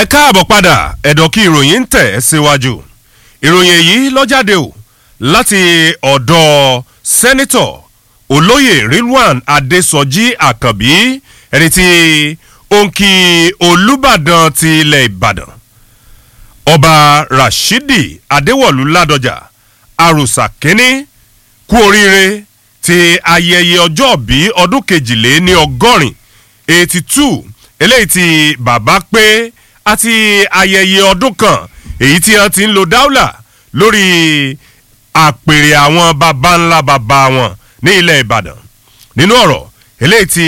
ẹ káàbọ̀ padà ẹ̀dọ̀ kí ìròyìn ń tẹ̀ síwájú ìròyìn èyí ló jáde o láti ọ̀dọ̀ sẹ́nitọ̀ olóyè Rilwan Adésọjí Àkànbí ẹni tí ó ń kí Olúbàdàn ti ilẹ̀ Ìbàdàn ọba Rashidi Adéwọ̀lú Ládọjà àròsà kínní kú oríire ti ayẹyẹ ọjọ́bí ọdún kejìléní ọgọ́rin 82 eléyìí tí bàbá pé àti ayẹyẹ ọdún kan èyí tí wọ́n ti ń lo dáúlà lórí àpèrè àwọn baba ńlá baba wọn ní ilẹ̀ Ìbàdàn nínú ọ̀rọ̀ eléyìí tí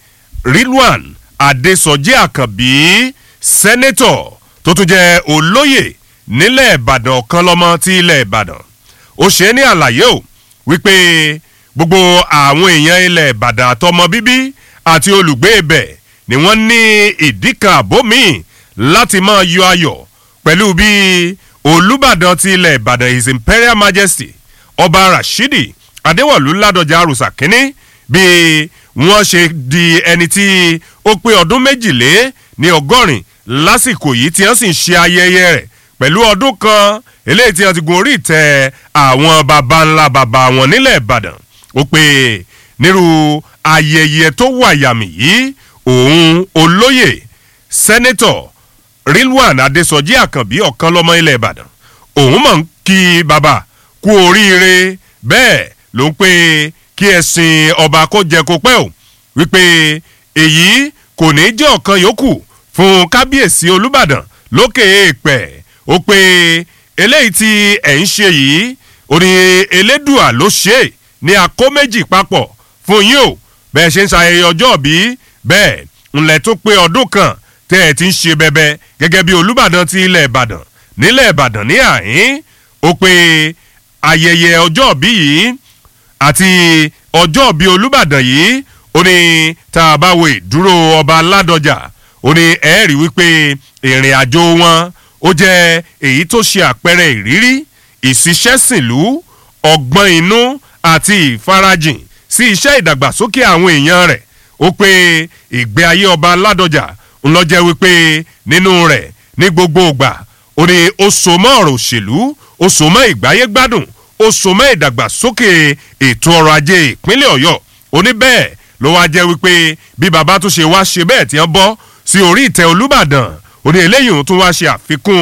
Rilwan Adésọjí Àkànbí sẹ́nẹ́tọ̀ tó tún jẹ́ olóyè nílẹ̀ Ìbàdàn ọ̀kan lọ́mọ ti ilẹ̀ Ìbàdàn ó ṣe ní àlàyé o wípé gbogbo àwọn èèyàn ilẹ̀ Ìbàdàn àtọmọ bíbí àti olùgbé ibẹ̀ ni wọ́n ní ìdí kan àbó míì láti máa yọ ayọ̀ pẹ̀lú bí Olúbàdàn ti ilẹ̀ Ìbàdàn His Imperial Majesty ọba Rashidi Adéwọ̀lú Ládọjà àròsà kínní bí wọ́n ṣe di ẹni tí ó pé ọdún méjìléní ọgọ́rin lásìkò yìí tí wọ́n sì ń ṣe ayẹyẹ rẹ̀ pẹ̀lú ọdún kan eléyìí tí wọ́n ti gun orí ìtẹ́ àwọn baba ńlá baba wọn nílẹ̀ Ìbàdàn ó pé nírú ayẹyẹ tó wàyàmì yìí òun olóyè sẹ́nẹ́tọ̀ Rilwan Adésọjí Àkànbí ọ̀kan lọ́mọ ilẹ̀ Ìbàdàn òun mọ̀ ń kí bàbá kú oríire bẹ́ẹ̀ ló ń pé kí ẹ̀sìn ọba kó jẹ kó pẹ́ o wípé èyí kò ní jẹ́ ọ̀kan yòókù fún kábíyèsí Olúbàdàn lókè èèpẹ̀ ó pé eléyìí tí ẹ̀ ń ṣe yìí orí elédùà ló ṣe ní akó méjì papọ̀ fún yín o bẹ́ẹ̀ ṣe ń ṣayẹyẹ ọjọ́bí bẹ́ẹ̀ ńlẹ̀ tó pé ọdún kan tẹ́ ẹ ti ń ṣe bẹbẹ gẹ́gẹ́ bí Olúbàdàn ti ilẹ̀ Ìbàdàn nílẹ̀ Ìbàdàn ní àhín ó pé ayẹyẹ ọjọ́bí yìí àti ọjọ́bí Olúbàdàn yìí ó ní tá a bá wo ìdúró ọba Ládọjà ó ní ẹ̀ẹ́rì wípé ìrìn àjò wọn ó jẹ́ èyí tó ṣe àpẹẹrẹ ìrírí ìṣiṣẹ́sìnlú ọgbọ́n inú àti ìfarajìn sí iṣẹ́ ìdàgbàsókè àwọn èèyàn rẹ̀ ó pé ìgbé ayé ọba Ládọjà ń lọ jẹ́ wípé nínú rẹ̀ ní gbogbo ìgbà ó ní ó so mọ́ ọ̀rọ̀ òṣèlú ó so mọ́ ìgbáyé gbádùn ó so mọ́ ìdàgbàsókè ètò ọrọ̀ ajé ìpínlẹ̀ Ọ̀yọ́ ó ní bẹ́ẹ̀ ló wá jẹ́ wípé bí bàbá tó ṣe wá ṣe bẹ́ẹ̀ tí wọ́n bọ́ sí orí ìtẹ́ Olúbàdàn ó ní eléyìí tún wá ṣe àfikún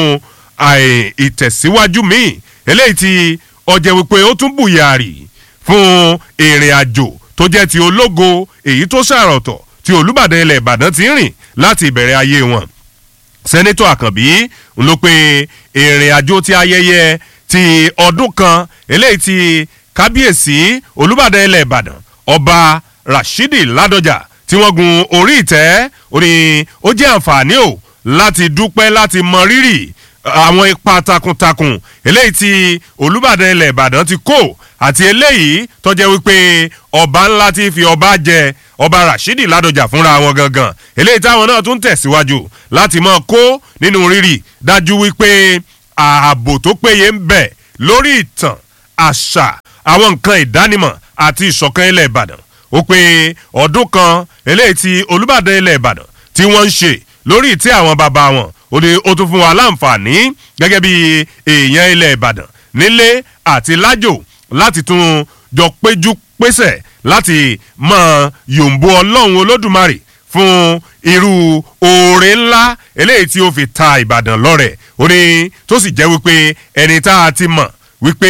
ìtẹ̀síwájú míì eléyìí tí ó jẹ́ wípé ó tún bùyàrì fún ìrìn àjò tó jẹ́ ti ológo èyí tó ṣàròtọ̀ tí Olúbàdàn ilẹ̀ Ìbàdàn ti rìn láti ìbẹ̀rẹ̀ ayé wọn sẹ́nẹ́tọ̀ Àkànbí ń ló pé ìrìn àjò ti ayẹyẹ ti ọdún kan eléyìí tí kábíyèsí Olúbàdàn ilẹ̀ Ìbàdàn ọba Rashidi Ládọjà tí wọ́n gun orí ìtẹ́ ó jẹ́ àǹfààní o láti dúpẹ́ láti mọ rírì àwọn ipa takuntakun eléyìí tí Olúbàdàn ilẹ̀ Ìbàdàn ti kó àti eléyìí tó jẹ́ wípé ọba ńlá ti fi ọba jẹ ọba Rashidi Ládọjà fúnra wọn gangan eléyìí táwọn náà tún tẹ̀síwájú láti máa kó nínú rírì dájú wípé ààbò tó péye ń bẹ lórí ìtàn àṣà àwọn nǹkan ìdánimọ̀ àti ìṣọ̀kan ilẹ̀ Ìbàdàn ó pé ọdún kan eléyìí tí Olúbàdàn ilẹ̀ Ìbàdàn tí wọ́n ń ṣe lórí ìtẹ́ àwọn bàbá wọn ó ní ó tún fún wa láǹfààní gẹ́gẹ́ bí èèyàn ilẹ̀ Ìbàdàn nílé àti lájò láti tún jọ péjú pésẹ̀ láti mọ yòǹbó Ọlọ́run Olódùmarè fún irú oore ńlá eléyìí tí ó fi ta Ìbàdàn lọ́rẹ ó ní tó sì jẹ́ wípé ẹni tá a ti mọ̀ wípé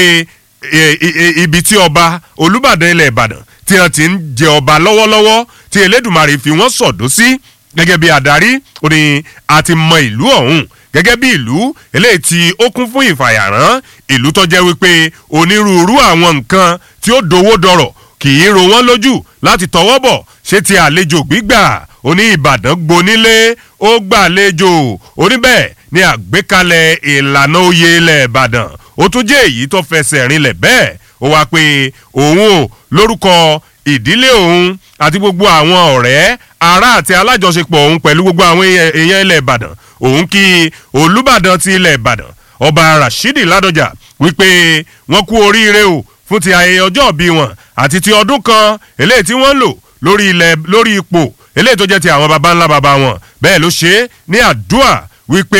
ibi tí ọba Olúbàdàn ilẹ̀ Ìbàdàn tí wọ́n ti ń jẹ ọba lọ́wọ́lọ́wọ́ tí Elédùmarè fi wọ́n sọ̀dọ́ sí gẹ́gẹ́ bí adarí ó ní a ti mọ ìlú ọ̀hún gẹ́gẹ́ bí ìlú eléyìí tí ó kún fún ìfàyàrán ìlú tó jẹ́ wípé onírúurú àwọn nǹkan tí ó dowó dọ̀rọ̀ kì í ro wọ́n lójú láti tọwọ́ bọ̀ ṣé ti àlejò gbígbà ó ní Ìbàdàn gbonílé ó gbàlejò ó ní bẹ́ẹ̀ ní àgbékalẹ̀ ìlànà oyè ilẹ̀ Ìbàdàn ó tún jẹ́ èyí tó fẹsẹ̀ rinlẹ̀ bẹ́ẹ̀ ó wá pé òun ò lórúkọ ìdílé òun àti gbogbo àwọn ọ̀rẹ́ ará àti alájọṣepọ̀ òun pẹ̀lú gbogbo àwọn èèyàn ilẹ̀ Ìbàdàn òun kí Olúbàdàn ti ilẹ̀ Ìbàdàn ọba Rashidi Ládọjà wípé wọ́n kú oríire o fún ti ayẹyẹ ọjọ́bí wọn àti ti ọdún kan eléyìí tí wọ́n lò lórí ipò eléyìí tó jẹ́ ti àwọn baba ńlá baba wọn bẹ́ẹ̀ ló ṣe ní àdúà wípé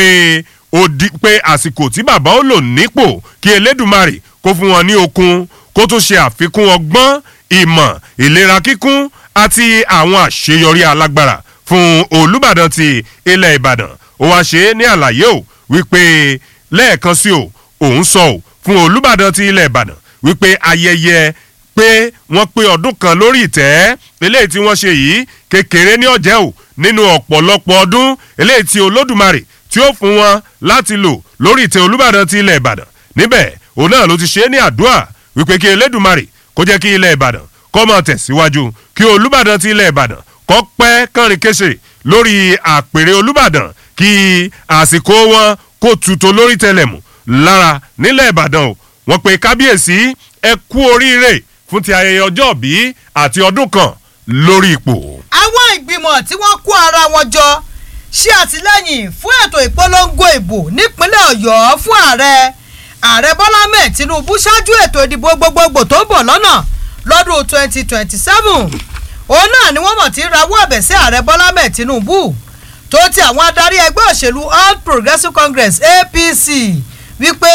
ó di pé àsìkò tí bàbá ó lò nípò kí Elédùmarè kó fún wọn ní okun kó tún ṣe àfikún ọgbọ́n ìmọ̀ ìlera kíkún àti àwọn àṣeyọrí alágbára fún Olúbàdàn ti ilẹ̀ Ìbàdàn. Ó wá ṣe é ní àlàyé o wípé lẹ́ẹ̀kan sí o òun sọ o fún Olúbàdàn ti ilẹ̀ Ìbàdàn wípé ayẹyẹ pé wọ́n pé ọdún kan lórí ìtẹ́ eléyìí tí wọ́n ṣe yìí kékeré ní ọ̀jẹ́ o nínú ọ̀pọ̀lọpọ̀ ọdún eléyìí tí Olódùmarè tí ó fún wọn láti lò lórí ìtẹ́ Olúbàdàn ti ilẹ̀ Ìbàdàn. Níbẹ̀ òun náà ló ti ṣe é ní àdúrà wípé kí Elédùmarè kó jẹ́ kí ilẹ̀ Ìbàdàn kó máa tẹ̀síwájú kí Olúbàdàn ti ilẹ̀ Ìbàdàn kó pẹ́ kánrin kése lórí àpèrè Olúbàdàn kí àsìkò wọn kó tutù lórí tẹlẹ̀mù lára nílẹ̀ Ìbàdàn o. Wọ́n pe kábíyèsí ẹ kú oríire fún ti ayẹyẹ ọjọ́ bí àti ọdún kan lórí ipò. àwọn ìgbìmọ̀ tí wọ́n kó ara wọn jọ ṣe àtìlẹ́yìn fún ètò ìpolongo ìbò nípínlẹ̀ Ọ̀yọ́ fún ààrẹ Bọ́lá Ahmed Tinubu ṣáájú ètò ìdìbò gbogbogbò tó ń bọ̀ lọ́nà lọ́dún 2027. òun náà ni wọ́n mọ̀ tí ń rawọ́ ẹ̀bẹ̀ sí ààrẹ Bọ́lá Ahmed Tinubu tó ti àwọn adarí ẹgbẹ́ òṣèlú All Progressives Congress APC wípé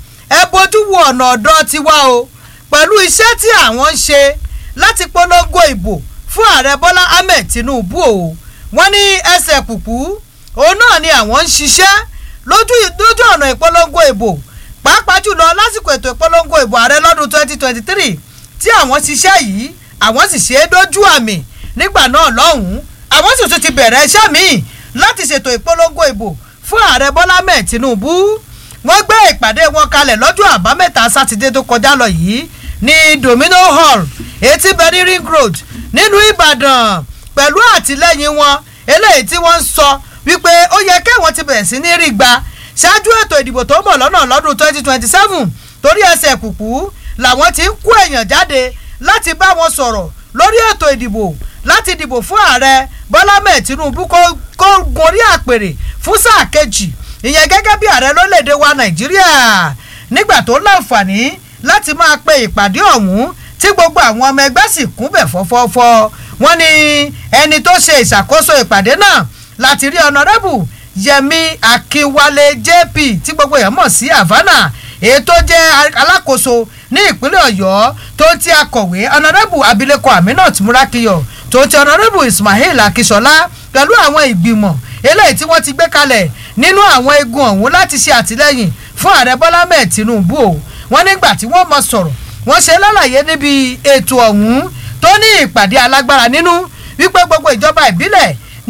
ẹ bójú wo ọ̀nà ọ̀dọ́ tiwa o pẹ̀lú iṣẹ́ tí àwọn ń ṣe láti polongo ìbò fún ààrẹ Bọ́lá Ahmed Tinubu o. wọ́n ní ẹsẹ̀ kùkú òun náà ni àwọn ń ṣiṣẹ́ lójú ọ̀nà ìpolongo ìbò pàápàá jùlọ lásìkò ètò ìpolongo ìbò ààrẹ lọ́dún 2023 tí àwọn ṣiṣẹ́ yìí àwọn sì ṣe é dójú àmì nígbà náà lọ́hùn-ún. àwọn sì tún ti bẹ̀rẹ̀ iṣẹ́ míì láti ṣètò ìpolongo ìbò fún ààrẹ Bọ́lá Ahmed Tinubu. wọ́n gbé ìpàdé wọn kalẹ̀ lọ́jọ́ àbámẹ́ta sátidé tó kọjá lọ yìí ní Domino Hall etí bẹ̀rí Ring Road nínú Ìbàdàn pẹ̀lú àtìlẹ́yìn wọn eléyìí tí wọ́n ń sọ wípé ó yẹ kẹ́wọ́n ti bẹ̀rẹ̀ sí ní rí gbà ṣáájú ètò ìdìbò tó ń bọ̀ lọ́nà lọ́dún 2027 torí ẹsẹ̀ kùkú làwọn ti ń kó èèyàn jáde láti bá wọn sọ̀rọ̀ lórí ètò ìdìbò láti dìbò fún ààrẹ Bọ́lá Ahmed Tinubu kó gorí àpèrè fún sáà kejì ìyẹn gẹ́gẹ́ bí ààrẹ lórílẹ̀‐èdè wa Nàìjíríà nígbà tó láǹfààní láti máa pe ìpàdé ọ̀hún tí gbogbo àwọn ọmọ ẹgbẹ́ sì kúnbẹ̀ fọ́fọ́fọ́. wọ́n ní ẹni tó ṣe ìṣàkóso ìpàdé náà láti rí ọ̀nàrẹ́bù Yẹmi Akínwálé JP tí gbogbo èèyàn mọ̀ sí Havana èyí tó jẹ́ alákòóso ní ìpínlẹ̀ Ọ̀yọ́ tó ti akọ̀wé ọ̀nàrẹ́bù abilékọ Aminat Murakiyo tó ti ọ̀nàrẹ́bù Ismail Akínsọ́lá pẹ̀lú àwọn ìgbìmọ̀ eléyìí tí wọ́n ti gbé kalẹ̀ nínú àwọn igun ọ̀hún láti ṣe àtìlẹ́yìn fún ààrẹ Bọ́lá Ahmed Tinubu o. wọ́n nígbà tí wọ́n mọ sọ̀rọ̀ wọ́n ṣe lálàyé níbi ètò ọ̀hún tó ní ìpàdé alágbára nínú wípé gbogbo ìjọba ìbílẹ̀ ní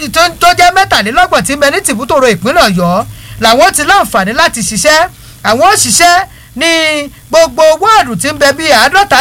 tó jẹ́ 23 tí ń bẹ ní tìbútòrò ìpínlẹ̀ Ọ̀yọ́ làwọn ti láǹfààní láti ṣiṣẹ́. àwọn òṣìṣẹ́ ní gbogbo wọ́ọ̀dù tí ń bẹ bíi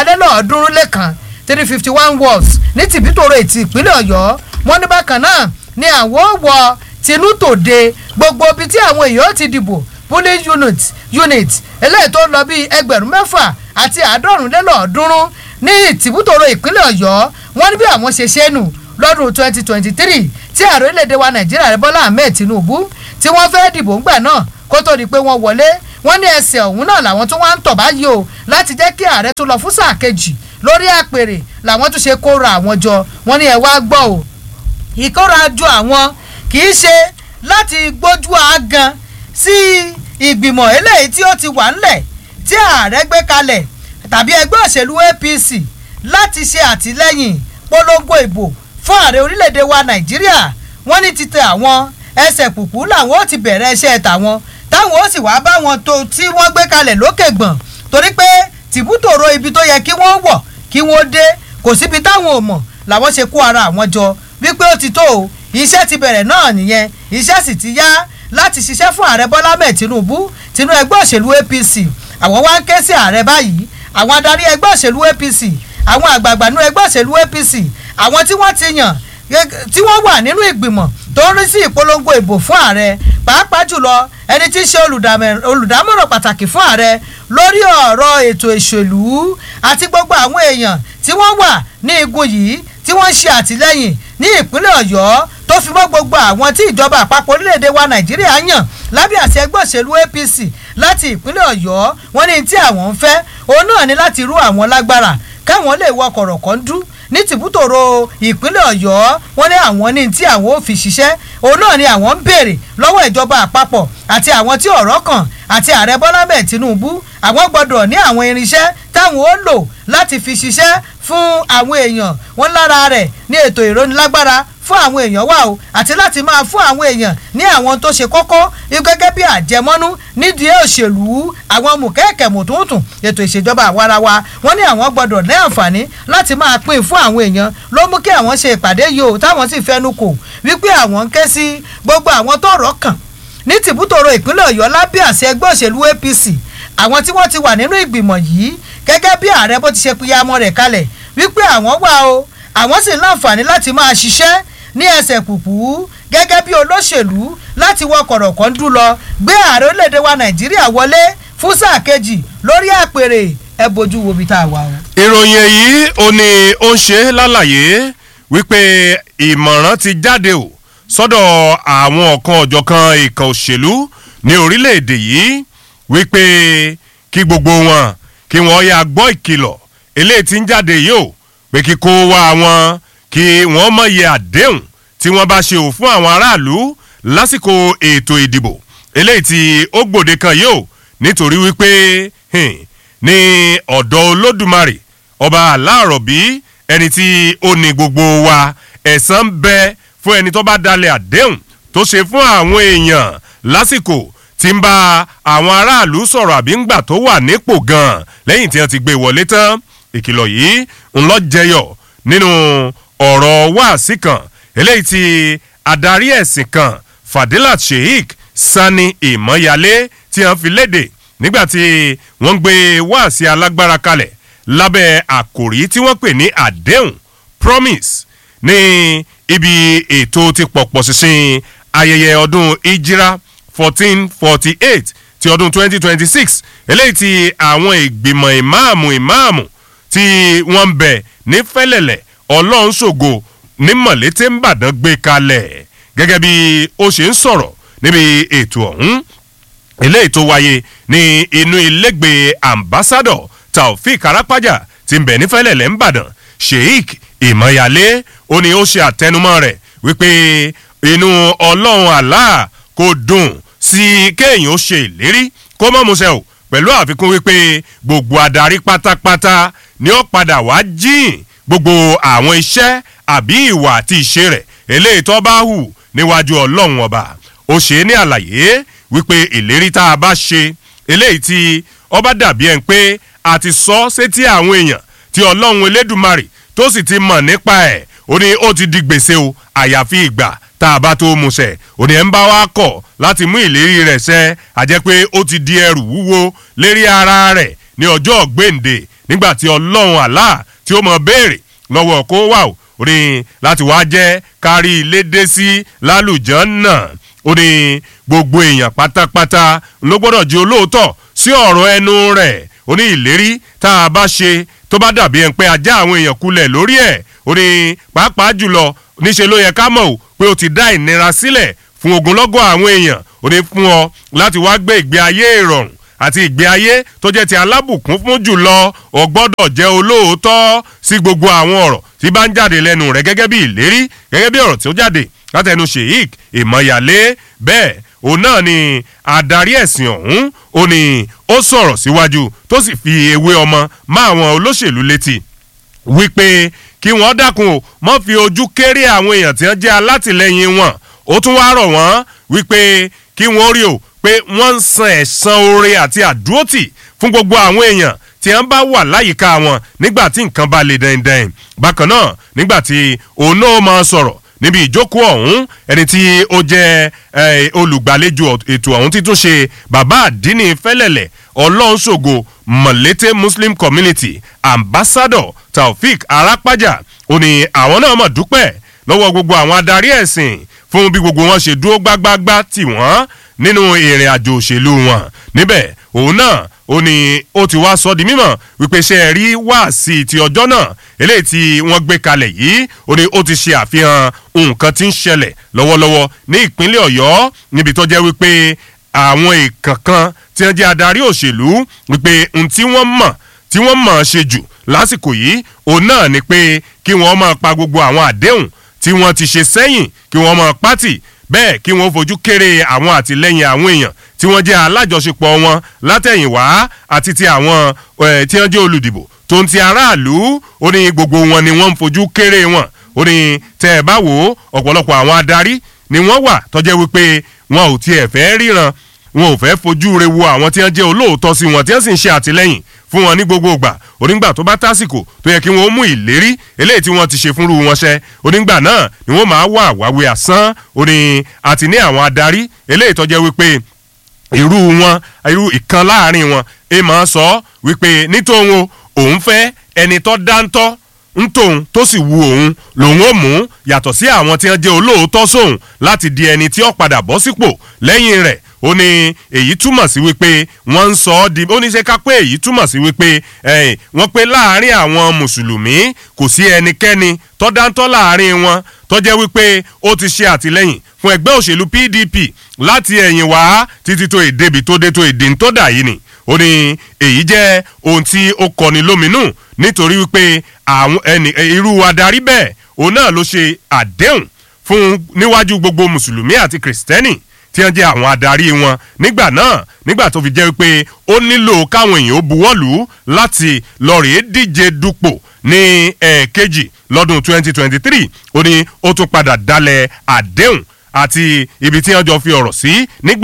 351 351 wards ní tìbútòrò ètì ìpínlẹ̀ Ọ̀yọ́. wọ́n ní bákan náà ni àwọn wọ tinútòde gbogbo ibi tí àwọn èèyàn ti dìbò polling unit eléyìí tó lọ bíi 6,000 àti 750 ní tìbútòrò ìpínlẹ̀ Ọ̀yọ́. wọ́n ní bí àwọn ṣe ṣe nù lọ́dún 2023 tí ààrẹ orílẹ̀-èdè wa Nàìjíríà Bọ́lá Ahmed Tinubu tí wọ́n fẹ́ dìbò ńgbà náà kó tó di pé wọ́n wọlé. wọ́n ní ẹsẹ̀ ọ̀hún náà làwọn tó wá ń tọ̀ báyìí o láti jẹ́ kí ààrẹ tó lọ fún sáà kejì lórí àpèrè làwọn tún ṣe kóra àwọn jọ. wọ́n ní ẹ wá gbọ́ o ìkórajọ àwọn kì í ṣe láti gbójú àgàn sí ìgbìmọ̀ eléyìí tí ó ti wà ńlẹ̀ tí ààrẹ gbé kalẹ̀ tàbí ẹgbẹ́ òṣèlú APC láti ṣe àtìlẹ́yìn polongo ìbò fún ààrẹ orílẹ̀-èdè wa Nàìjíríà. wọ́n ní títẹ àwọn ẹsẹ̀ kùkú làwọn ó ti bẹ̀rẹ̀ iṣẹ́ tàwọn táwọn ó sì wá bá wọn tó tí wọ́n gbé kalẹ̀ lókè gbọ̀n torí pé tìbútòrò ibi tó yẹ kí wọ́n wọ̀ kí wọ́n dé kò síbi táwọn ò mọ̀ làwọn ṣe kó ara àwọn jọ wípé ó ti tó o iṣẹ́ ti bẹ̀rẹ̀ náà nìyẹn iṣẹ́ sì ti yá láti ṣiṣẹ́ fún ààrẹ Bọ́lá Ahmed Tinubu tinú ẹgbẹ́ òṣèlú APC. àwọn wá ń ké sí ààrẹ báyìí àwọn adarí ẹgbẹ́ òṣèlú APC àwọn àgbààgbà nínú ẹgbẹ́ òṣèlú APC àwọn tí wọ́n ti yàn tí wọ́n wà nínú ìgbìmọ̀ tó ń rí sí ìpolongo ìbò fún ààrẹ pàápàá jùlọ ẹni tí í ṣe olùdámọ̀ràn pàtàkì fún ààrẹ lórí ọ̀rọ̀ ètò ìṣèlú àti gbogbo àwọn èèyàn tí wọ́n wà ní igun yìí tí wọ́n ń ṣe àtìlẹ́yìn ní ìpínlẹ̀ Ọ̀yọ́ tó fi mọ́ gbogbo àwọn tí ìjọba àpapọ̀ orílẹ̀-èdè wa Nàìjíríà yàn lábẹ́ àṣẹ ẹgbẹ́ òṣèlú APC láti ìpínlẹ̀ Ọ̀yọ́. wọ́n ní tí àwọn ń fẹ́ òun náà ní láti rú àwọn lágbára káwọn lè wọ kọ̀rọ̀kọ́ndú ní tìbútòrò ìpínlẹ̀ ọ̀yọ́ wọ́n ní àwọn ní tí àwọn ò fi ṣiṣẹ́ òun náà ni àwọn ń béèrè lọ́wọ́ ìjọba àpapọ̀ àti àwọn tí ọ̀rọ̀ kàn àti ààrẹ bọ́lá bẹ́ẹ̀ tinubu àwọn gbọ́dọ̀ ní àwọn irinṣẹ́ táwọn ó lò láti fi ṣiṣẹ́ fún àwọn èèyàn wọn lára rẹ̀ ní ètò ìrónilágbára fún àwọn èèyàn wà o àti láti máa fún àwọn èèyàn ní àwọn tó ṣe kókó gẹ́gẹ́ bí àjẹmọ́nú nídìí òṣèlú àwọn mùkẹ́ẹ̀kẹ́ mùtúntùn ètò ìṣèjọba àwarawa wọ́n ní àwọn gbọ́dọ̀ ní àǹfààní láti máa pín fún àwọn èèyàn ló mú kí àwọn ṣe ìpàdé yìí o táwọn sì fẹnu kò wípé àwọn ń ké sí gbogbo àwọn tó rọ̀ kàn ní tìbútòrò ìpínlẹ̀ ọ̀yọ́ lábẹ́ àṣẹ ẹgbẹ́ òṣèlú apc àwọn tí wọ́n ti wà nínú ìgbìmọ̀ yìí gẹ́gẹ́ bí ààrẹ bó ti ṣe pìyàmọ́ rẹ̀ kalẹ̀ wípé àwọn wà o àwọn sì láǹfààní láti máa ṣiṣẹ́ ní ẹsẹ̀ kùkú gẹ́gẹ́ bí olóṣèlú láti wọ kọ̀rọ̀kọ́ndú lọ gbé ààrẹ orílẹ̀-èdè wa nàìjíríà wọlé fún sáà kejì lórí àpèrè ẹ bójú wo bí tá a wà o. ìròyìn èyí ò ní ó ń ṣe lálàyé wípé ìmọ̀ràn ti jáde o sọ́dọ̀ àwọn ọ̀kan ọ̀jọ̀kan ìkàn òṣèlú ní orílẹ̀-èdè yìí wípé kí gbogbo wọn kí wọ́n yà gbọ́ ìkìlọ̀ eléyìí tí ń jáde yìí o pé kíkó wá wọn kí wọ́n mọ̀ye àdéhùn tí wọ́n bá ṣe ò fún àwọn aráàlú lásìkò ètò ìdìbò eléyìí tí ó gbòde kan yìí o nítorí wípé ní ọ̀dọ̀ olódùmarè ọba aláàrọ̀bí ẹni tí ó ní gbogbo wa ẹ̀san ń bẹ fún ẹni tó bá dalẹ̀ àdéhùn tó ṣe fún àwọn èèyàn lásìkò tí ń bá àwọn aráàlú sọ̀rọ̀ àbí ń gbà tó wà nípò gan-an lẹ́yìn tí wọ́n ti gbé wọlé tán ìkìlọ̀ yìí ń lọ jẹyọ nínú ọ̀rọ̀ wáàsí kan eléyìí tí adarí ẹ̀sìn kan Fadilat Sheikh Sani Ìmọ̀yálé tí wọ́n fi léde nígbà tí wọ́n gbé wáàsí alágbára kalẹ̀ lábẹ́ àkòrí tí wọ́n pè ní àdéhùn promise ní ibi ètò ti pọ̀pọ̀ ṣinṣin ayẹyẹ ọdún ìjírá 1448 ti ọdún 2026 eléyìí tí àwọn ìgbìmọ̀ ìmáàmù tí wọ́n ń bẹ ní fẹ́lẹ̀lẹ̀ ọlọ́run ṣògo ní mọ̀lété ńbàdàn gbé kalẹ̀ gẹ́gẹ́ bí ó ṣe ń sọ̀rọ̀ níbi ètò ọ̀hún eléyìí tó wáyé ní inú ilégbèé ambassador Taofik Arapaja tí ń bẹ ní fẹ́lẹ̀lẹ̀ ńbàdàn Sheikh Ìmọ̀yálé ó ní ó ṣe àtẹnumọ́ rẹ̀ wípé inú ọlọ́run Allah kò dùn sí kéèyàn ó ṣe ìlérí kó mọ́ musẹ̀ o pẹ̀lú àfikún wípé gbogbo adarí pátápátá ni ó padà wá jíìn gbogbo àwọn iṣẹ́ àbí ìwà àti ìṣe rẹ̀ eléyìí tó bá hù níwájú ọlọ́run ọba ó ṣe ní àlàyé wípé ìlérí tá a bá ṣe eléyìí tí ọba dàbí ẹ̀ ń pé a ti sọ sétí àwọn èèyàn tí ọlọ́run elédùmarè tó sì ti mọ̀ nípa ẹ̀ ó ní ó ti di gbèsè o àyàfi ìgbà tá a bá tó musẹ̀ òní ẹ̀ ń bá wa kọ̀ láti mú ìlérí rẹ̀ ṣẹ àjẹ́ pé ó ti di ẹrù wúwo lérí ara rẹ̀ ní ọjọ́ gbèǹde nígbà tí ọlọ́run Allah tí ó mọ̀ béèrè lọ́wọ́ kó wà ó ní láti wá jẹ́ kárí ilé dé sí lálùjánnà ó ní gbogbo èèyàn pátápátá ló gbọ́dọ̀ jẹ́ olóòótọ́ sí ọ̀rọ̀ ẹnu rẹ̀ ó ní ìlérí tá a bá ṣe tó bá dàbí ẹ̀ ń pé ajá àwọn èèyàn kulẹ̀ lórí ẹ̀ ó ní pàápàá jùlọ níṣe ló yẹ ká mọ̀ o pé o ti dá ìnira sílẹ̀ fún ogunlọ́gọ̀ àwọn èèyàn ó ní fún ọ láti wá gbé ìgbé ayé ìrọ̀rùn àti ìgbé ayé tó jẹ́ ti alábùkún fún jùlọ o gbọ́dọ̀ jẹ́ olóòótọ́ sí gbogbo àwọn ọ̀rọ̀ tí bá ń jáde lẹ́nu rẹ̀ gẹ́gẹ́ bí ìlérí gẹ́gẹ́ bí ọ̀rọ̀ tí ó jáde látẹnu Sheikh Ìmọ̀yálé bẹ́ẹ̀ òun náà ni adarí ẹ̀sìn ọ̀hún ó ní ó sọ̀rọ̀ síwájú tó sì fi ewé ọmọ má àwọn olóṣèlú létí wípé kí wọ́n dákun o mọ́ fi ojú kéré àwọn èèyàn tí wọ́n jẹ́ alátìlẹyìn wọn ó tún wá rọ̀ wọ́n wípé kí wọ́n rí o pé wọ́n ń san ẹ̀san oore àti àdúrótì fún gbogbo àwọn èèyàn tí wọ́n bá wà láyìíká wọn nígbà tí nǹkan bá le dandan bákan náà nígbà tí òun náà máa sọ̀rọ̀ níbi ìjókòó ọ̀hún ẹni tí ó jẹ́ olùgbàlejò ètò ọ̀hún títún ṣe bàbá àdínní fẹ́lẹ̀lẹ̀ ọlọ́nṣògo mọ̀lété Muslim Community Ambassador Taofik Arapaja ó ní àwọn náà mọ̀ dúpẹ́ lọ́wọ́ gbogbo àwọn adarí ẹ̀sìn fún bí gbogbo wọn ṣe dúró gbágbágbá tì wọ́n nínú ìrìn àjò òṣèlú wọn níbẹ̀ òun náà ó ní ó ti wá sọ di mímọ̀ wípé ṣe rí wáàsí ti ọjọ́ náà eléyìí tí wọ́n gbé kalẹ̀ yìí ó ní ó ti ṣe àfihàn nǹkan tí ń ṣẹlẹ̀ lọ́wọ́lọ́wọ́ ní ìpínlẹ̀ Ọ̀yọ́ níbi tó jẹ́ wípé àwọn ìkànkan tí wọ́n jẹ́ adarí òṣèlú wípé ohun tí wọ́n mọ̀ ṣe jù lásìkò yìí òun náà ni pé kí wọ́n máa pa gbogbo àwọn àdéhùn tí wọ́n ti ṣe sẹ́yìn kí wọ́n máa pátì bẹ́ẹ̀ kí wọ́n fojú kéré àwọn àtìlẹ́yìn àwọn èèyàn tí wọ́n jẹ́ alájọṣepọ̀ wọn látẹ̀yìnwá àti ti àwọn tí wọ́n jẹ́ olùdìbò tó ń ti aráàlú ó ní gbogbo wọn ni wọ́n ń fojú kéré wọn ó ní tẹ́ ẹ bá wò ó ọ̀pọ̀lọpọ̀ àwọn adarí ni wọ́n wà tọ́jẹ́ wípé wọn ò tiẹ̀ fẹ́ ríran wọn ò fẹ́ fojú re wo àwọn tí wọ́n jẹ́ olóòótọ́ sí wọn tí wọ́n sì ń ṣe àtìlẹ́yìn fún wọn ní gbogbo ìgbà onígbà tó bá tásìkò tó yẹ kí wọ́n mú ìlérí eléyìí tí wọ́n ti ṣe fúnrú wọn ṣẹ onígbà náà ni wọ́n máa wà wáwé àsán òní àti ní àwọn adarí eléyìí tó jẹ́ wípé irú ìkan láàrin wọn ẹ máa sọ wípé nítòun òun fẹ́ ẹni tó dáńtọ́ ntòun tó sì wu òun lòun ó mú yàtọ̀ sí àwọn tí wọ́n jẹ́ olóòótọ́ sóun láti di ẹni tí ó padà bọ́ sípò lẹ́yìn rẹ̀ ó ní èyí túmọ̀ sí wípé wọ́n ń sọ ọ́ di ó ní ṣe ká pé èyí túmọ̀ sí wípé wọ́n pé láàrin àwọn mùsùlùmí kò sí ẹnikẹ́ni tó dáńtọ́ láàrin wọn tó jẹ́ wípé ó ti ṣe àtìlẹ́yìn fún ẹgbẹ́ òṣèlú PDP láti ẹ̀yìn wá títí tó èdèbí tó dé tó èdè tó dà yìí ni ó ní èyí jẹ́ ohun tí ó kọni lóminú nítorí wípé àwọn irú adarí bẹ́ẹ̀ òun náà ló ṣe àdéhùn fún níwájú gbogbo mùsùlùmí àti kìrìsìtẹ́nì tí wọ́n jẹ́ àwọn adarí wọn nígbà tó fi jẹ́ wípé ó nílò káwọn èèyàn ó buwọ́lù láti lọ rèé díje dupò ní ẹ̀ẹ̀kejì lọ́dún 2023 ó ní ó tún padà dalẹ̀ àdéhùn àti ibi tí wọ́n jọ fi ọ̀rọ̀ sí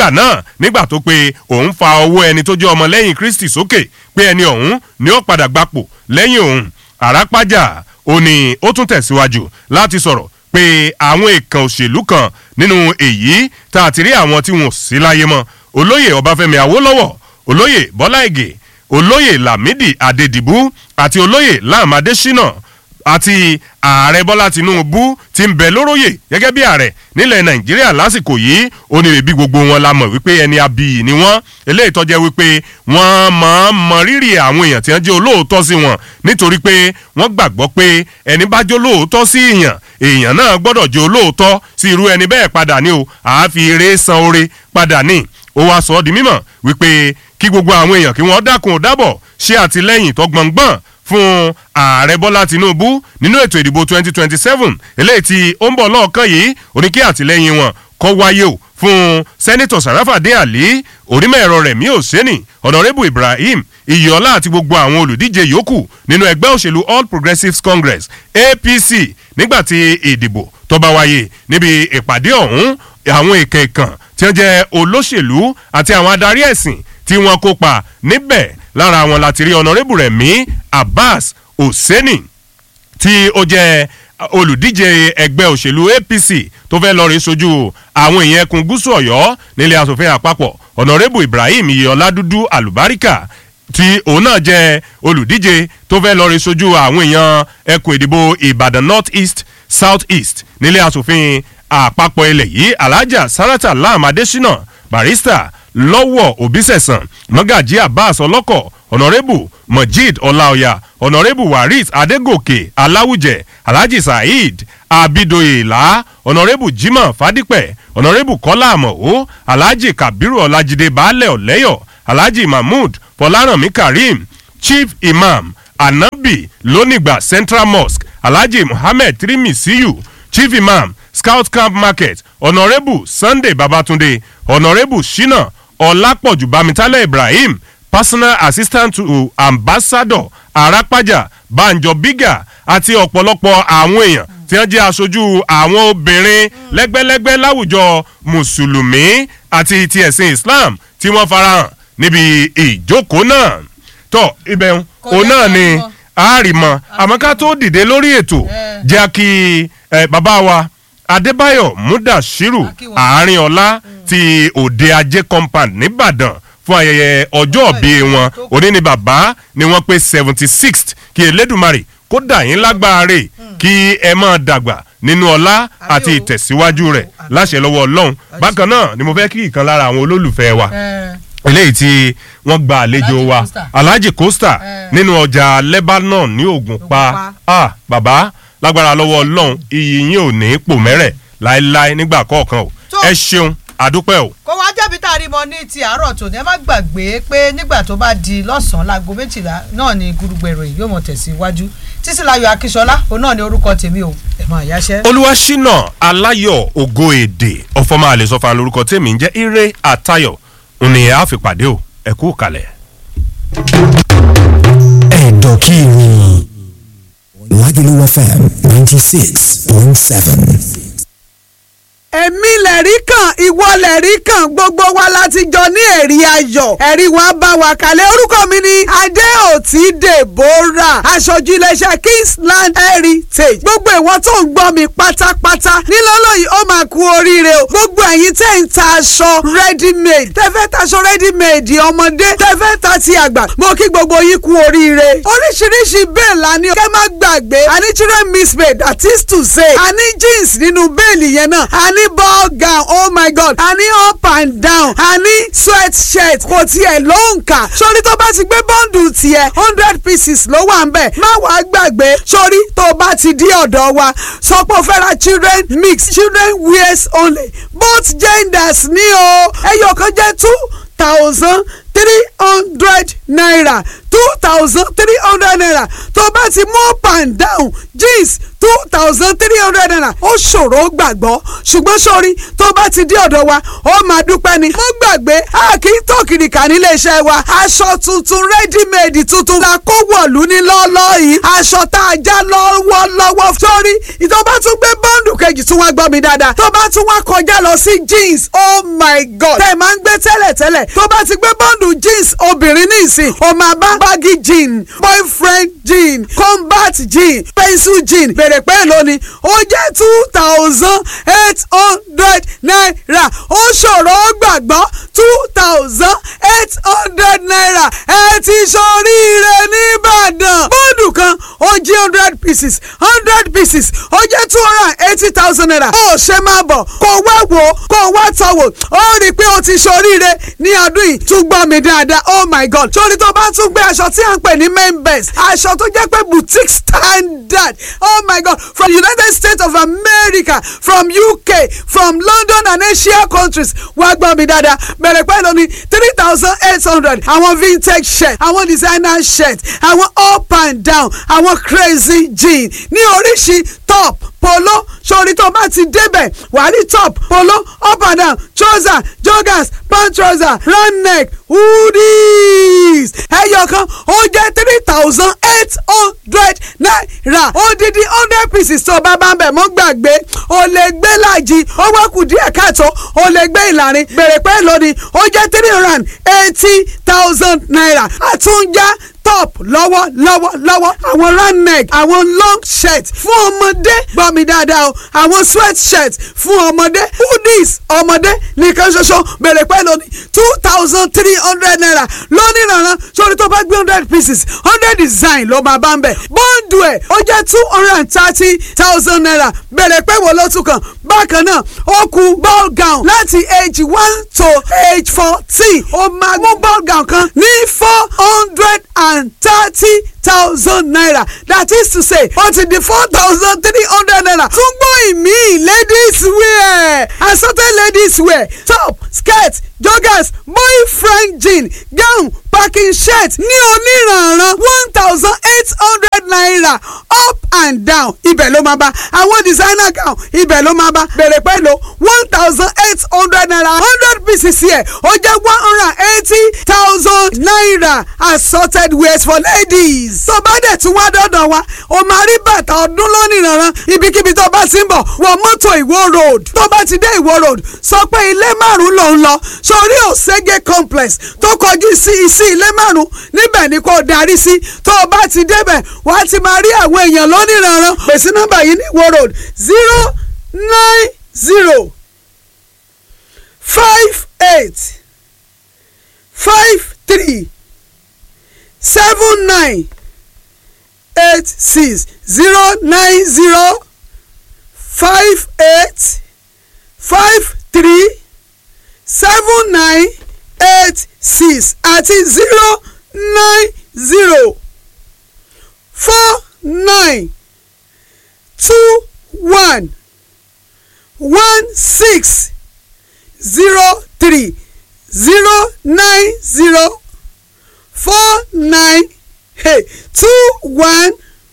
nígbà tó pé òun fa owó ẹni tó jẹ́ ọmọlẹ́yìn Kristi sókè pé ẹni ọ̀hún ni ó padà gbapò lẹ́yìn òun àràpájà ó ní ó tún tẹ̀síwájú láti sọ̀rọ̀ pé àwọn èèkàn òṣèlú kan nínú èyí tá a ti rí àwọn tí wọn ò sí láyé mọ́ olóyè Ọbáfẹ́mi Awólọ́wọ̀ olóyè Bọ́lá Ìgè olóyè Lámídì Adédìbú àti olóyè Láàm Adésínà àti ààrẹ Bọ́lá Tinubu ti ń bẹ lóróyè gẹ́gẹ́ bí ààrẹ nílẹ̀ Nàìjíríà lásìkò yìí ó ní bí gbogbo wọn la mọ̀ wípé ẹni abiyì ni wọ́n eléyìí tó jẹ́ wípé wọ́n máa ń mọ rírì àwọn èèyàn tí wọ́n jẹ́ olóòótọ́ sí wọn nítorí pé wọ́n gbàgbọ́ pé ẹni bá jẹ́ olóòótọ́ sí èèyàn náà gbọ́dọ̀ jẹ́ olóòótọ́ sí irú ẹni bẹ́ẹ̀ padà ní o àáfi eré san oore padà ní ó wá sọ ọ́ di mímọ̀ wípé kí gbogbo àwọn èèyàn kí wọ́n dákun ò dábọ̀ ṣe àtìlẹ́yìn tó gbọ̀ngbọ̀n fún ààrẹ Bọ́lá Tinubu nínú ètò ìdìbò 2027 eléyìí tí ó ń bọ̀ lọ́ọ̀kan yìí ó ní kí àtìlẹ́yìn wọn kó wáyé o fún sẹ́nitọ̀ Sàràfàdín Àlí onímọ̀ ẹ̀rọ Rẹ̀mí Òsénì Honorable Ibrahim Iyọ̀lá àti gbogbo àwọn olùdíje yòókù nínú ẹgbẹ́ òṣèlú All Progressives Congress APC nígbàtí ìdìbò tó bá wáyé níbi ìpàdé ọ̀hún àwọn èkèèkàn tí wọ́n jẹ́ olóṣèlú àti àwọn adarí ẹ̀sìn tí wọ́n kópa níbẹ̀ lára wọn láti rí Honorable Rẹ̀mí Abbas Òsénì tí ó jẹ́ olùdíje ẹgbẹ́ òṣèlú APC tó fẹ́ lọ rí sojú àwọn èèyàn ẹkùn gúúsù Ọ̀yọ́ nílé asòfin àpapọ̀ Honorable Ibrahim Iyọ̀lá Dúdú Àlùbáríkà tí òun náà jẹ́ olùdíje tó fẹ́ lọ rí sojú àwọn èèyàn ẹkùn ìdìbò Ìbàdàn North East South East nílé asòfin àpapọ̀ ilẹ̀ yìí Alhaja Sarata Lam Adésínà Barrister Lọ́wọ́ Òbísẹ̀sàn Mọ́gàjí Abbas Ọlọ́kọ̀ Honorable Mojeed Ọláọyà Honorable Waris Adégòkè Aláwùjẹ Alhaji Saheed Abidoyèlá Honorable Jimoh Fadípẹ̀ Honorable Kọ́lá Àmọ̀ó Alhaji Kabiru Ọlájídé Baálẹ̀ Ọ̀lẹ́yọ̀ Alhaji Mahmood Fọlárànmí Karim Chief Imam Anabi Lónìgbà Central Mosque Alhaji Muhammed Tirimisiyu Chief Imam Scout Camp Market Honorable Sunday Babatunde Honorable Shina Ọlápọ̀jù Bámitálẹ̀ Ibrahim Personal Assistant to Ambassador Arapaja Banjo Biga àti ọ̀pọ̀lọpọ̀ àwọn èèyàn tí wọ́n jẹ́ aṣojú àwọn obìnrin lẹ́gbẹ́lẹ́gbẹ́ láwùjọ mùsùlùmí àti ti ẹ̀sìn Islam tí wọ́n farahàn níbi ìjókòó náà tó ibẹ̀ òun náà ni àárìmọ̀ àmọ́ ká tó dìde lórí ètò jẹ́ kí bàbá wa Adébáyọ̀ Múdàṣírù àárín ọlá ti Òde Ajé compound nìbàdàn fún ayẹyẹ ọjọ́ ìbí wọn òní ni bàbá ni wọ́n pé 76th kí Elédùmarè kó dà yín lágbára kí ẹ máa dàgbà nínú ọlá àti ìtẹ̀síwájú rẹ̀ láṣẹ lọ́wọ́ Ọlọ́run bákan náà ni mo fẹ́ kí ìkan lára àwọn olólùfẹ́ wa eléyìí tí wọ́n gba àlejò wa Alhaji Costa nínú ọjà Lebanon ní Ògùnpa bàbá lágbára lọ́wọ́ Ọlọ́run iyì yín ò ní pò mẹ́rẹ̀ láéláé nígbà kọ̀ọ̀kan o ẹ ṣeun àdúpẹ́ o. kó wá jẹ́bi tá a rí mọ ní ti àárọ̀ tòní ẹ má gbàgbé pé nígbà tó bá di lọ́sàn-án láago 12 náà ni Gudugbẹ̀ ìròyìn yóò mọ̀ tẹ̀síwájú Títílayọ̀ Akínsọlá òun náà ni orúkọ tèmi o ẹ̀ máa yáṣẹ́. Olúwaṣínà Aláyọ̀ Ògo Èdè ọ̀fọ̀mọ́ àlè sọ́fà lórúkọ tèmi ń jẹ́ Ire Àtayọ̀ òní ẹ̀ á fi pàdé o ẹ kú kalẹ̀. Ẹ̀dọ̀kìrì Lagelu FM 96.7. èmi lẹ̀rí kan ìwọ lẹ̀rí kan gbogbo wa láti jọ ní ẹ̀rí ayọ̀ ẹ̀rí wa bá wa kalẹ̀ orúkọ mi ni Adéòtí Deborah aṣojú iléeṣẹ́ Kingsland Heritage gbogbo ìwọ tó ń gbọ́ mi pátápátá nílọ́lọ́ yìí ó máa kú oríire o gbogbo ẹ̀yin tẹ́ ń ta aṣọ ready made tẹ́fẹ́ taṣọ ready made ọmọdé tẹ́fẹ́ ta ti àgbà mo kí gbogbo yín kú oríire oríṣiríṣi bẹ́ẹ̀ la ní kẹ́ má gbàgbé àní children mismade that is to say àní jeans nínú bẹ́ẹ̀lì yẹn náà àní ball gown oh my god a ní up and down a ní sweat shirt kò tiẹ̀ ló ń kà sórí tó bá ti gbé bọ́ǹdù tiẹ̀ 100 pieces ló wà ń bẹ̀ má wàá gbàgbé sórí tó bá ti di ọ̀dọ̀ wa sọ pé o fẹ́ ra children mix children wears only both genders ní o ẹyọ kan jẹ́ 2,300 naira 2,300 naira tó bá ti mú up and down jeans 2,300 naira ó ṣòro gbàgbọ́ ṣùgbọ́n sórí tó bá ti dé ọ̀dọ̀ wa ó máa dúpẹ́ ni. mo gbàgbé a kì í tó kìrìkà nílé iṣẹ́ wa aṣọ tuntun ready made tuntun la kó wọ̀lú ní lọ́ọ́lọ́ yìí aṣọ tá a já lọ́wọ́lọ́wọ́ sórí tó bá tún gbé bọ́ǹdù kejì tún wá gbọ́ mi dáadáa tó bá tún wá kọjá lọ sí jeans oh my god tẹ̀ máa ń gbé tẹ́lẹ̀tẹ́lẹ̀ tó bá ti gbé bọ́ǹdù jeans obìnrin ní ìsìn ó máa bá baggy jean boyfriend jean combat jean pencil jean bèrè pé lónìí ó jẹ́ 2,800 naira ó ṣòro gbàgbọ́ 2,800 naira ẹ ti ṣoríire nìbàdàn bọ́ọ̀dù kan ó jẹ́ 100 pieces 100 pieces ó jẹ́ 280,000 naira ó ṣe máa bọ̀ kó wá wò kó wá tọ̀wò ó rí i pé ó ti ṣoríire ní ọdún yìí tún gbọ́ mi dáadáa oh my god sórí tó bá tún gbé aṣọ tí à ń pè ní main best aṣọ tó jẹ́ pé boutique standard oh my god from United States of America from UK from London and Asia countries wá gbọ́ mi dáadáa bẹ̀rẹ̀ pẹ́ lónìí 3,800 àwọn vintage shirt àwọn designer shirt àwọn up and down àwọn crazy jean ní oríṣi top polo sórí tó bá ti débẹ̀ wàá rí top polo up and down trouser joggers pant trouser round neck hoodies ẹyọkan ó jẹ́ 3,800 naira odidi 100 pieces tó bá bá ń bẹ̀ mọ́ gbàgbé o lè gbé láàjì ó wá kù díẹ̀ káàtó o lè gbé ìlàrin bèrè pé lónìí ó jẹ́ 380,000 naira àtúnjá top lọ́wọ́ àwọn round neck àwọn long shirt fún ọmọdé gbọ́ mi dáadáa o àwọn sweat shirt fún ọmọdé hoodies ọmọdé nìkan ṣoṣo bèrè pẹ́ lónìí 2,300 naira lónìí rànran sórí tó bá gbé 100 pieces 100 design ló máa bá ń bẹ̀ bọ́ǹdù ẹ̀ ó jẹ́ 230,000 naira bèrè pẹ́ wo ló tún kàn bákan náà ó kù ball gown láti age 1 to age 14 ó máa mú ball gown kan ní 430,000 naira that is to say ó ti di 4,300 naira tún gbọ́ ìmí ladies wear assorted ladies wear top skirt joggers boyfriend jean gown packing shirt ní oníranran 1,800 naira up and down ibẹ̀ ló máa bá àwọn designer gown ibẹ̀ ló máa bá bèrè pẹ̀lú 1,800 naira 100 pieces here ó jẹ́ 180,000 naira assorted wears for ladies. tó bá dẹ̀ tún wá dọ́dọ̀ wa o máa rí bàtà ọdún lónìranran ibikíbi tó bá ti ń bọ̀ wọ mọ́tò Ìwó road tó bá ti dé Ìwó road sọ pé ilé márùn ló ń lọ sórí Òṣègé complex tó kọjú sí ilé márùn níbẹ̀ ni kò darí sí tó o bá ti débẹ̀ wàá ti máa rí àwọn èèyàn lónìranran pèsè nọ́mbà yìí ní Ìwó road 090 58 53 79 86 090 58 53 79 86 àti 090 49 21 16 03 090 49 21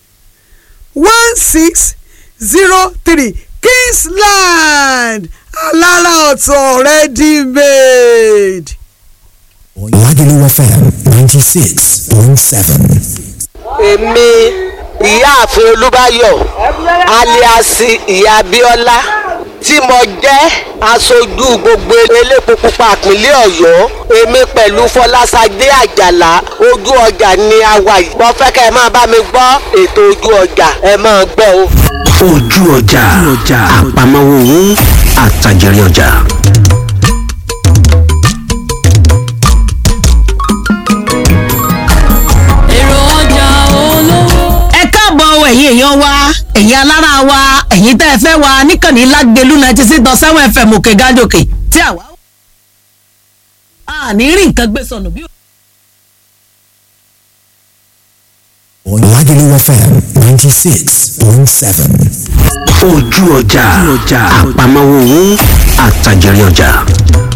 1603 Kingsland alára ọ̀tọ̀ ready made. Lagelu FM 96.7. èmi ìyáàfin olúbáyọ̀ aliasi ìyá abíọ́lá tí mo jẹ́ aṣojú gbogbo elépo pupa ìpínlẹ̀ ọ̀yọ́ èmi pẹ̀lú fọlásadé àjàlá ojú ọjà ni a wà yìí mo fẹ́ kẹ́ ẹ máa bá mi gbọ́ ètò ojú ọjà ẹ máa gbọ́ o. ojú ọjà àpamọ́wọ́ owó àtàjẹrẹ ọjà. ẹ̀yin èèyàn wa ẹ̀yin alára wa ẹ̀yin tẹ́ ẹ fẹ́ wa níkànnì Lágelú 96.7 FM òkè gájòkè tí àwa a ní rí nǹkan gbé sọnù bí. Lagelu FM 96.7. ojú ọjà àpamọ́wọ́ owó àtàjẹrẹ ọjà.